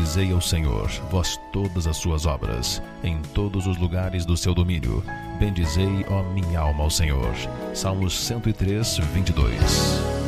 Bendizei ao Senhor, vós todas as suas obras, em todos os lugares do seu domínio. Bendizei, ó minha alma, ao Senhor. Salmos 103, 22.